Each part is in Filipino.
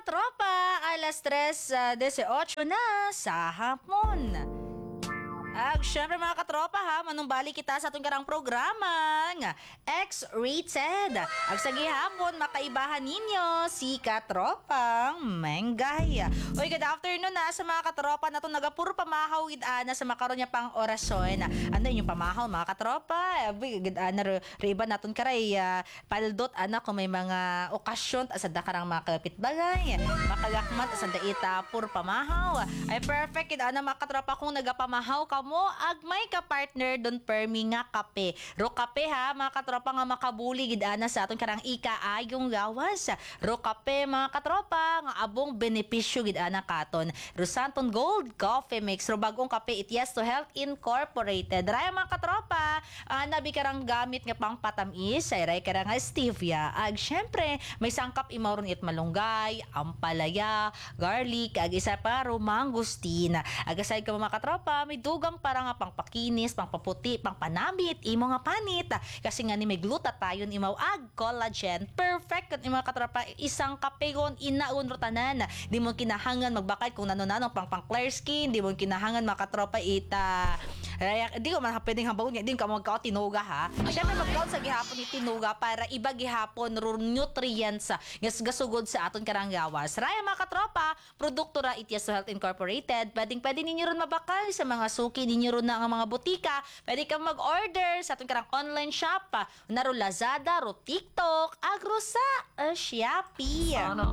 katropa, alas 3:18 na sa hapon. Syempre mga katropa ha, manumbali kita sa atong karang programa nga X-Rated. Sa gihapon, makaibahan ninyo si Katropang Mengay. Uy, good afternoon na sa mga katropa na itong nagapuro pamahaw gid-ana sa makaroon niya pang orasyon. Ano yung pamahaw mga katropa? Gid-ana riba naton karay paldot ana kung may mga okasyon sa dakarang mga kapitbagay. Makagakmat sa daita puro pamahaw. Ay perfect gid-ana mga katropa kung nagapamahaw ka mo agmay ka partner don permi nga kape. Ro kape ha mga katropa nga makabuli gid-ana sa aton karang ikaayong gawas. Ro kape mga katropa nga abong benepisyo gid-ana katon. Rosanton Gold Coffee Mix ro bagong kape it yes to Health Incorporated. Raya mga katropa, nabi karang gamit nga pang patamis ay ray karang stevia. Syempre may sangkap imawron it malunggay, ampalaya, garlic, isa pa ro mangosteen. Aside ka mga katropa, may dugang para nga pang pakinis, pang paputi, pang panamit, imo nga panit. Kasi nga ni may glutathione imaw ag collagen. Perfect kat imo katropa isang kapegon inaon rotanan. Di mo kinahangan magbakay kung nano-nano pang clear skin, di mo kinahangan mga katropa di ko man pwedeng hambagon nga, di ka magkaot tinuga ha. Siyempre magkaot sa gihapon ni tinuga para iba gihapon nutrients gasugod sa aton karang gawas. Raya mga katropa, produkto ra It Yes to Health Incorporated. Pwede ninyo ron mabakal sa mga suki ninyo ron na ang mga butika. Pwede kang mag-order sa aton karang online shop. Naro Lazada, ro TikTok, agro sa Shopee.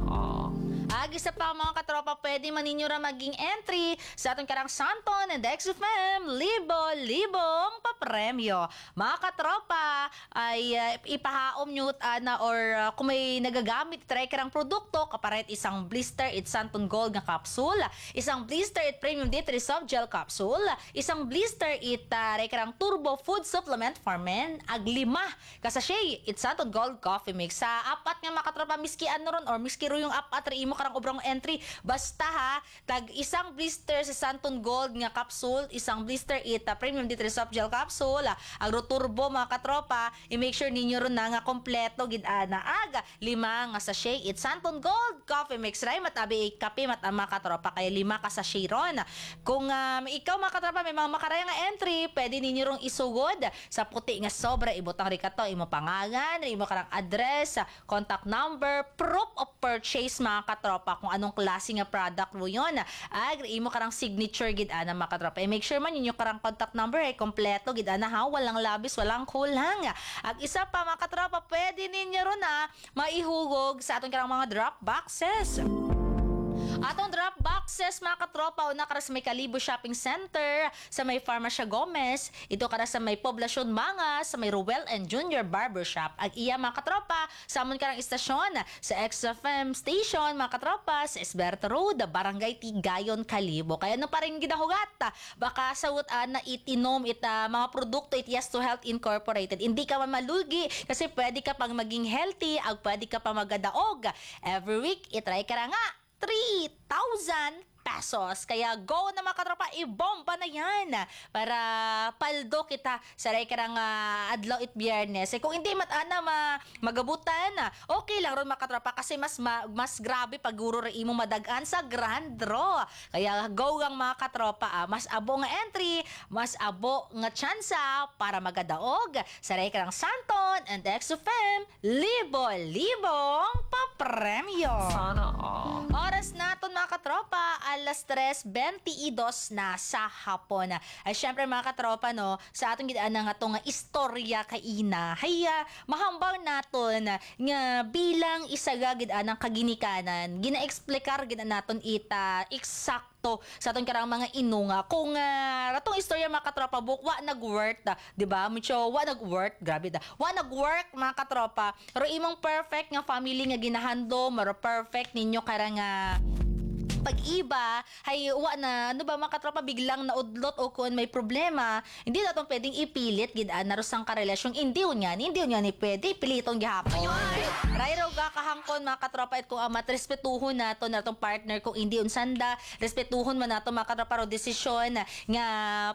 Isa pa mga katropa, pwede man ninyo ra maging entry sa atong karang Santon and XFM libo-libong papremyo. Mga katropa, ay ipahaom nyo na or kung may nagagamit, try karang produkto, kaparet isang blister, it Santon Gold nga capsule, isang blister, it Premium D3 Soft Gel capsule, isang blister, it try karang Turbo Food Supplement for Men, aglima, kasashay, it Santon Gold Coffee Mix. Sa apat nga mga katropa, miski ano ron or miski ro yung apat, imo karang obrang entry. Basta ha, tag isang blister sa Santon Gold nga capsule, isang blister ita Premium D3 Soft Gel capsule, agro turbo mga katropa, i-make sure ninyo ron na nga kompleto gid-ana aga. 5 nga sachet it Santon Gold Coffee Mix ray matabi kape mga katropa kay 5 ka sachet ron. Kung ikaw mga katropa may mga makaraya nga entry, pwede ninyo rong isugod sa puti nga sobra ibutang rikato imo pangalan, imo karang address, contact number, proof of purchase mga katropa kung anong klase nga product mo yun. Imo karang signature gid-ana mga katropa. Make sure man yun yung karang contact number ay kompleto gid-ana ha, walang labis, walang kulang. Isa pa mga katropa, pwede ninyo ron maihugog sa atong karang mga drop boxes. Atong drop boxes mga katropa, una kara sa may Kalibo Shopping Center, sa may Farmacia Gomez, ito kara sa may Poblacion Manga, sa may Ruel and Junior Barbershop. Iya mga katropa, sa amon karang istasyon, sa XFM Station mga katropa, sa Esberto Road, Barangay Tigayon, Kalibo. Kaya no pa rin gidahugat, baka sawut na itinom mga produkto It Yes to Health Incorporated. Hindi ka man malugi kasi pwede ka pang maging healthy, pwede ka pang magadaog. Every week, itry ka nga 3,000 pesos. Kaya go na mga katropa, ibomba na yan para paldo kita sa ray karang adlaw it biyernes. Kung hindi matana magabutan, okay lang ron mga katropa kasi mas grabe pag guro rin imo madagan sa grand draw. Kaya go ang mga katropa, mas abo nga entry, mas abo nga tsansa para magadaog sa ray karang Santon and XFM libo-libong papremyo. Oras naton mga katropa, alas 3:22 na sa hapon. Syempre mga katropa no, sa atong gidana nga tong istorya kaina. Mahambaw naton nga bilang isaga gidana kaginikanan, gina-explikar gid naton ita eksakto sa atong karang mga inunga kung ratong istorya mga katropa book wa nag-work di ba? Mucho wa nag-work, grabe da. Wa nag-work mga katropa. Pero imong perfect nga family nga ginahando, maro perfect ninyo karang pag-iba, wa na, ano ba mga katropa, biglang naudlot o kung may problema, hindi na itong pwedeng ipilit, gidaan, narusang karelasyong, hindi yun yan, pwede, pilitong gihapon. Rairo kakahangkon mga katropa at kung amat respetuhon nato na itong partner kung hindi unsanda, respetuhon man nato mga katropa ro desisyon nga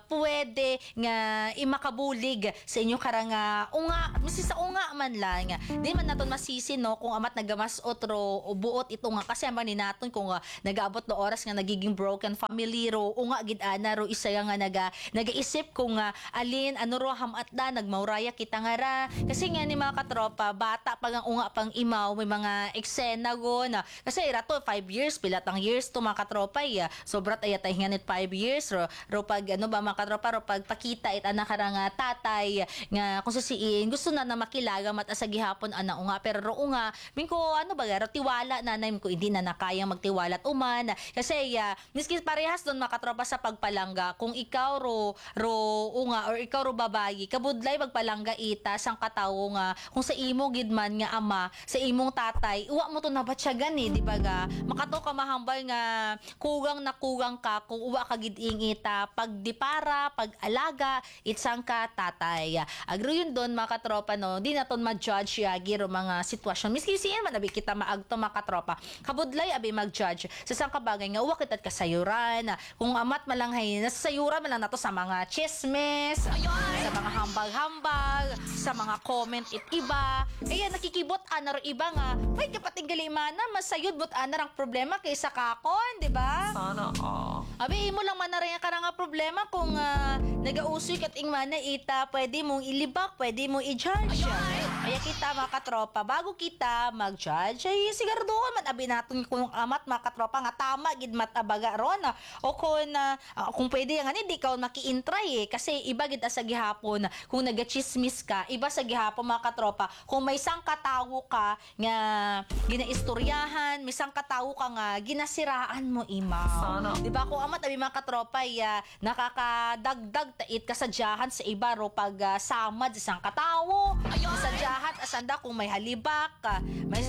pwede nga imakabulig sa inyo karang unga, misi sa unga man lang. Di man naton masisi no kung amat nagamas otro o buot ito nga kasi man ni naton kung nagaabot no oras nga nagiging broken family ro unga gid ana ro isa nga nagaisip kung alin ano ro hamatda nagmauraya kita nga ra kasi nga ni mga katropa bata pag ang unga pang imaw may mga eksena go na kasi irato 5 years pilat ang years to mga katropa sobrat ayatay nga nit 5 years ro pag ano ba mga katropa ro pag pakita it anak karang tatay nga kung susiin gusto na makilaga mat sa gihapon ana unga pero ro unga mingko ano ba ro tiwala na ko hindi na nakayang magtiwala at uman kasi miski parehas don mga katropa sa pagpalangga kung ikaw ro unga or ikaw ro babayi kabudlay magpalangga ita sang katawo nga kung sa imo gid man nga ama sa imong tatay uwa mo to nabatsyagan di ba ga makato ka mahambal nga kugang na kugang ka kung uwa ka gid ita pag dipara pag alaga itsang ka tatay agro yun don mga katropa no di naton ma-judge giro mga sitwasyon miski siyan man abi kita maagto mga katropa kabudlay abi mag-judge sa sang kabagay nga uwa kitat kasayuran kung amat malanghay nasayuran man lang nato sa mga chismes sa mga hambag-hambag sa mga comment it iba nakikibot anar iba nga ay kapating galimana masayod bot anar ang problema kaysa kakon di ba Sana abi imo lang man na rin ka nga problema kung nagausoy kat ingmana ita pwede mong ilibak pwede mong i-judge kaya kita mga katropa bago kita mag-judge ay siguraduhan man abi naton kung amat mga katropa nga tama gid mat abaga ron o kung pwede nga hindi ka maki-intry kasi iba gid sa gihapon kung nagachismis ka iba sa gihapon mga katropa kung may isang katawo ka nga ginaistoryahan may isang katawo ka nga ginasiraan mo imaw Sana. di ba kung amat abi mga katropa nakakadagdag tait kasadyahan sa iba ro pag samad isang katawo kasadyahan asanda kung may halibak may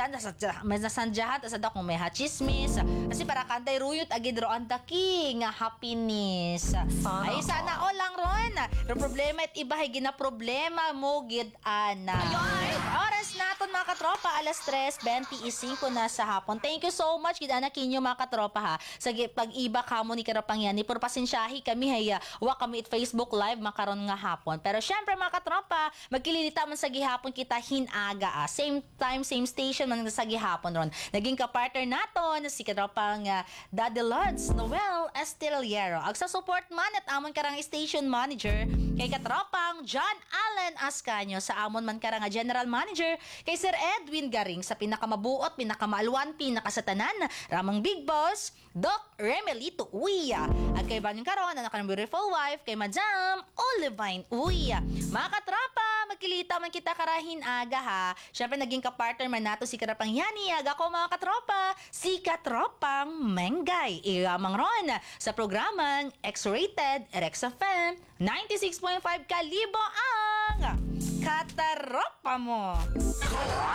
nasadyahan asanda kung may hachismis kasi para kanday ruyot agid ro ang daki nga happiness Sana. ay sana o lang ron ro problema it iba hay gina problema mo gid ana oras naton mga katropa alas 3:25 na sa hapon thank you so much gid ana kinyo mga katropa ha sa pag-iba kamo ni karapangyan ni por pasensyahi kami haya wa kami it Facebook live makaron nga hapon pero syempre mga katropa magkililita man sa gihapon kita hinaga same time same station man sa gihapon ron naging ka-partner naton si katropang Daddy Lods Noel Estiliero ag sa support man at amon karang station manager kay katropang John Allen Ascanio sa amon man karang general manager kay Sir Edwin Garing sa pinakamabuot pinakamaalwan pinakasatanan ramang big boss Doc Remelito Uya at kay Banyong Karon anak ng beautiful wife kay Madam Olivine Uya mga katropa magkilita man kita karahin aga ha syempre naging kapartner man nato si Karapang Yani aga ko mga katropa si Katropang Mengay iramang ron sa programang X-Rated Rex FM 96.5 kalibo ang Kataropa mo